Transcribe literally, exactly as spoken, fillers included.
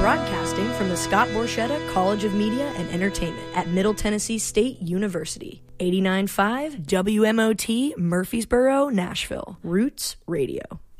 Broadcasting from the Scott Borchetta College of Media and Entertainment at Middle Tennessee State University. eighty-nine point five W M O T, Murfreesboro, Nashville. Roots Radio.